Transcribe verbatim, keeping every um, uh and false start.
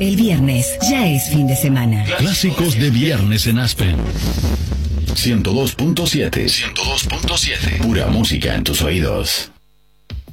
El viernes ya es fin de semana. Clásicos de viernes en Aspen. ciento dos punto siete. ciento dos punto siete. Pura música en tus oídos.